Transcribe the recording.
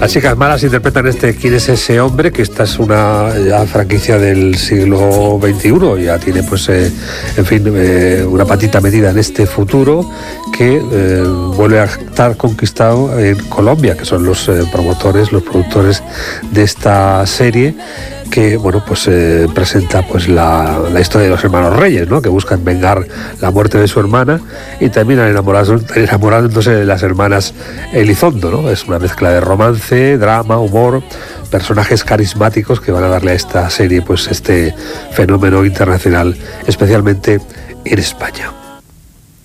Las chicas malas interpretan ¿Quién es ese hombre? Que esta es una franquicia del siglo XXI, ya tiene pues, una patita metida en este futuro que vuelve a estar conquistado en Colombia, que son los promotores, los productores de esta serie, que bueno, pues presenta pues la historia de los hermanos Reyes, ¿no? Que buscan vengar la muerte de su hermana y terminan enamorándose de las hermanas Elizondo, ¿no? Es una mezcla de romance, drama, humor, personajes carismáticos que van a darle a esta serie pues este fenómeno internacional, especialmente en España.